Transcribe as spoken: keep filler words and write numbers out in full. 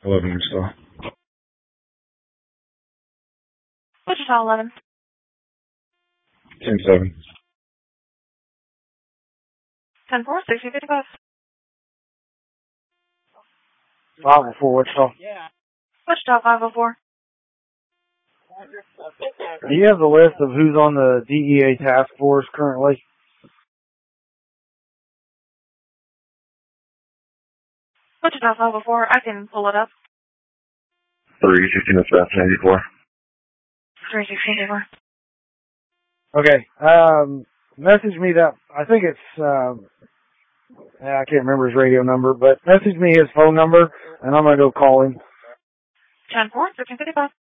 eleven Wichita. Wichita eleven. ten seven. ten four, sixty fifty-five. five oh four Wichita. Wichita five oh four. Do you have the list of who's on the D E A task force currently? Wichita five oh four, I can pull it up. three sixteen eighty-four. three sixteen eighty-four. Okay. Um, message me that, I think it's, um, I can't remember his radio number, but message me his phone number, and I'm going to go call him. ten four, sixteen fifty-five.